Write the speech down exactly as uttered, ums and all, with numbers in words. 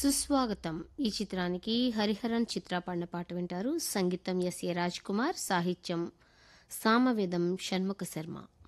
సుస్వాగతం ఈ చిత్రానికి హరిహరన్ చిత్ర పాడిన పాట వింటారు. సంగీతం ఎస్ ఏ రాజ్ కుమార్, సాహిత్యం సామవేదం షణ్ముఖ శర్మ.